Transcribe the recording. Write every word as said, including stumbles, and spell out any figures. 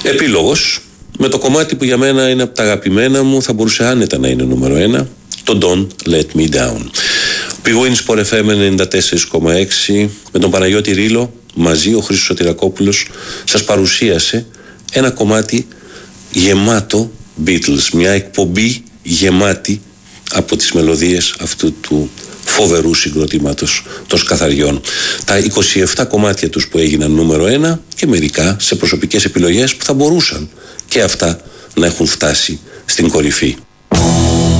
Επίλογος, με το κομμάτι που για μένα είναι από τα αγαπημένα μου, θα μπορούσε άνετα να είναι νούμερο ένα, το Don't Let Me Down. Πηγούνι Sport εφ εμ ενενήντα τέσσερα κόμμα έξι, με τον Παναγιώτη Ρήλο, μαζί ο Χρήστος Σωτηρακόπουλος, σας παρουσίασε ένα κομμάτι γεμάτο Beatles, μια εκπομπή γεμάτη από τις μελωδίες αυτού του φοβερού συγκροτήματος των Σκαθαριών. Τα είκοσι επτά κομμάτια τους που έγιναν νούμερο ένα και μερικά σε προσωπικές επιλογές που θα μπορούσαν και αυτά να έχουν φτάσει στην κορυφή.